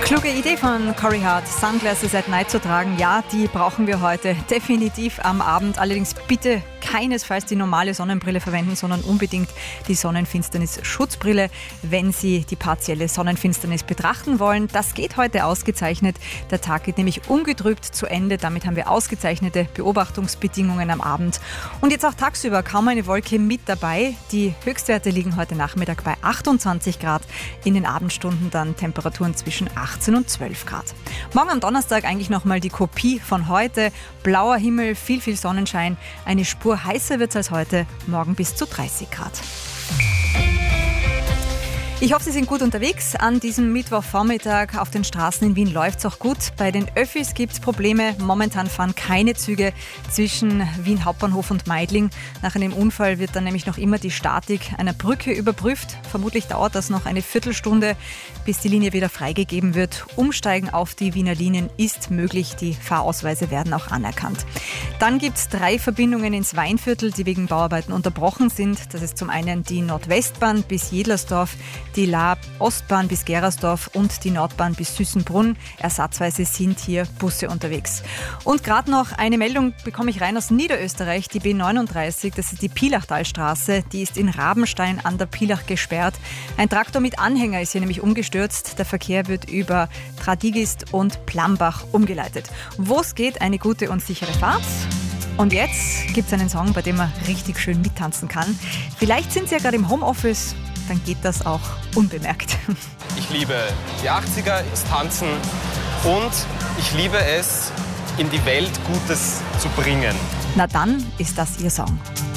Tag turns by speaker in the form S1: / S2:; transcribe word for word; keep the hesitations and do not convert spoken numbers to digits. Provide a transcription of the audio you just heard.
S1: Kluge Idee von Corey Hart, Sunglasses at Night zu tragen. Ja, die brauchen wir heute definitiv am Abend. Allerdings bitte keinesfalls die normale Sonnenbrille verwenden, sondern unbedingt die Sonnenfinsternis-Schutzbrille, wenn Sie die partielle Sonnenfinsternis betrachten wollen. Das geht heute ausgezeichnet. Der Tag geht nämlich ungetrübt zu Ende. Damit haben wir ausgezeichnete Beobachtungsbedingungen am Abend. Und jetzt auch tagsüber kaum eine Wolke mit dabei. Die Höchstwerte liegen heute Nachmittag bei achtundzwanzig Grad. In den Abendstunden dann Temperaturen zwischen achtzehn und zwölf Grad. Morgen am Donnerstag eigentlich nochmal die Kopie von heute. Blauer Himmel, viel, viel Sonnenschein. Eine Spur heißer wird es als heute, morgen bis zu dreißig Grad. Ich hoffe, Sie sind gut unterwegs an diesem Mittwochvormittag. Auf den Straßen in Wien läuft es auch gut. Bei den Öffis gibt es Probleme. Momentan fahren keine Züge zwischen Wien Hauptbahnhof und Meidling. Nach einem Unfall wird dann nämlich noch immer die Statik einer Brücke überprüft. Vermutlich dauert das noch eine Viertelstunde, bis die Linie wieder freigegeben wird. Umsteigen auf die Wiener Linien ist möglich. Die Fahrausweise werden auch anerkannt. Dann gibt es drei Verbindungen ins Weinviertel, die wegen Bauarbeiten unterbrochen sind. Das ist zum einen die Nordwestbahn bis Jedlersdorf, die Laab-Ostbahn bis Gerersdorf und die Nordbahn bis Süßenbrunn. Ersatzweise sind hier Busse unterwegs. Und gerade noch eine Meldung bekomme ich rein aus Niederösterreich. Die B neununddreißig, das ist die Pilachtalstraße, die ist in Rabenstein an der Pilach gesperrt. Ein Traktor mit Anhänger ist hier nämlich umgestürzt. Der Verkehr wird über Tradigist und Plambach umgeleitet. Wo es geht, eine gute und sichere Fahrt. Und jetzt gibt es einen Song, bei dem man richtig schön mittanzen kann. Vielleicht sind Sie ja gerade im Homeoffice, dann geht das auch unbemerkt.
S2: Ich liebe die achtziger, das Tanzen und ich liebe es, in die Welt Gutes zu bringen.
S1: Na dann ist das Ihr Song.